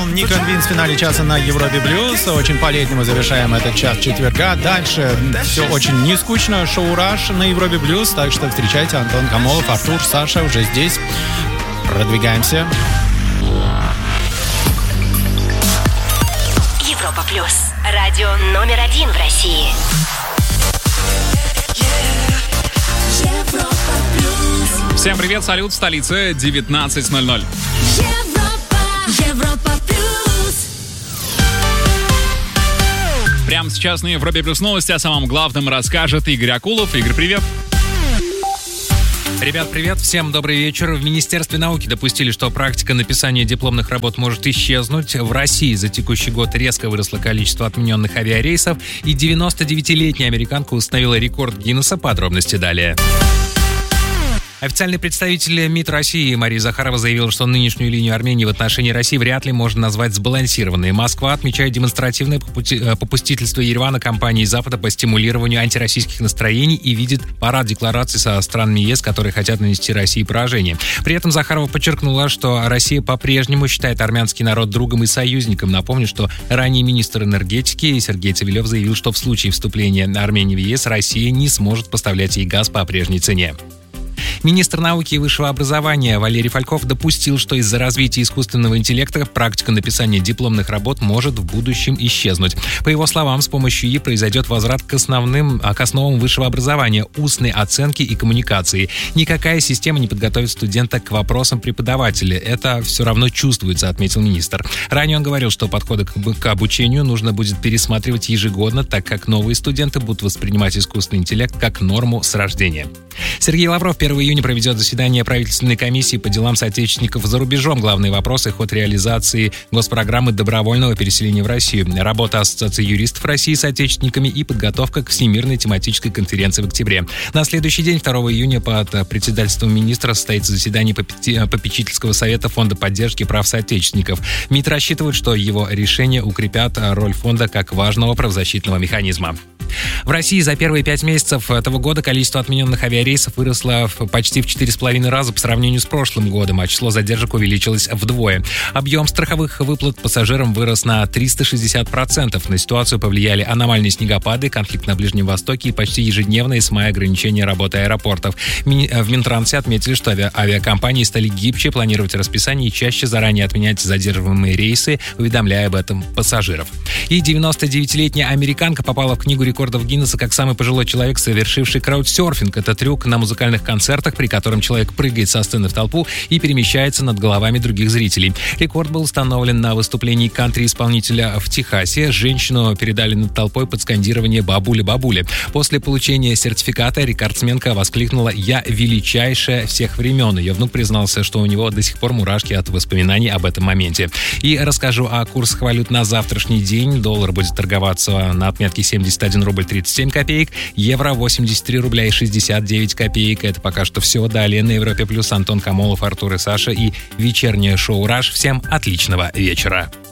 Никон Винс в финале часа на Европе Плюс. Очень по-летнему завершаем этот час четверга. Дальше все очень не скучно. Шоу «Раш» на Европе Плюс. Так что встречайте. Антон Камолов, Артур, Саша уже здесь. Продвигаемся. Европа Плюс. Радио номер 1 в России. Всем привет, салют, столица 19:00. Европа Плюс. Прямо сейчас на Европе Плюс новости о самом главном расскажет Игорь Акулов. Игорь, привет. Ребят, привет, всем добрый вечер. В Министерстве науки допустили, что практика написания дипломных работ может исчезнуть. В России за текущий год резко выросло количество отмененных авиарейсов, и 99-летняя американка установила рекорд Гиннесса. Подробности далее. Официальный представитель МИД России Мария Захарова заявила, что нынешнюю линию Армении в отношении России вряд ли можно назвать сбалансированной. Москва отмечает демонстративное попустительство Еревана компании Запада по стимулированию антироссийских настроений и видит парад деклараций со странами ЕС, которые хотят нанести России поражение. При этом Захарова подчеркнула, что Россия по-прежнему считает армянский народ другом и союзником. Напомню, что ранее министр энергетики Сергей Цивилев заявил, что в случае вступления Армении в ЕС Россия не сможет поставлять ей газ по прежней цене. Министр науки и высшего образования Валерий Фальков допустил, что из-за развития искусственного интеллекта практика написания дипломных работ может в будущем исчезнуть. По его словам, с помощью ИИ произойдет возврат к основам высшего образования, устной оценки и коммуникации. Никакая система не подготовит студента к вопросам преподавателя. Это все равно чувствуется, отметил министр. Ранее он говорил, что подходы к обучению нужно будет пересматривать ежегодно, так как новые студенты будут воспринимать искусственный интеллект как норму с рождения. Сергей Лавров 1 июня проведет заседание правительственной комиссии по делам соотечественников за рубежом. Главные вопросы — ход реализации госпрограммы добровольного переселения в Россию, работа Ассоциации юристов России с соотечественниками и подготовка к Всемирной тематической конференции в октябре. На следующий день, 2 июня, под председательством министра состоится заседание попечительского совета Фонда поддержки прав соотечественников. МИД рассчитывает, что его решения укрепят роль фонда как важного правозащитного механизма. В России за первые 5 месяцев этого года количество отмененных авиарейсов выросло почти в 4,5 раза по сравнению с прошлым годом, а число задержек увеличилось вдвое. Объем страховых выплат пассажирам вырос на 360%. На ситуацию повлияли аномальные снегопады, конфликт на Ближнем Востоке и почти ежедневные с мая ограничения работы аэропортов. В Минтрансе отметили, что авиакомпании стали гибче планировать расписание и чаще заранее отменять задерживаемые рейсы, уведомляя об этом пассажиров. И 99-летняя американка попала в книгу рекордов Гиннесса как самый пожилой человек, совершивший краудсерфинг. Это трюк на музыкальных концертах, при котором человек прыгает со сцены в толпу и перемещается над головами других зрителей. Рекорд был установлен на выступлении кантри-исполнителя в Техасе. Женщину передали над толпой под скандирование «Бабуля-бабуля». После получения сертификата рекордсменка воскликнула «Я величайшая всех времен». Ее внук признался, что у него до сих пор мурашки от воспоминаний об этом моменте. И расскажу о курсах валют на завтрашний день. Доллар будет торговаться на отметке 71 рубль 37 копеек, евро 83 рубля и 69 копеек. Это пока что все. Далее на Европе Плюс Антон Камолов, Артур и Саша и вечернее шоу «Раш». Всем отличного вечера.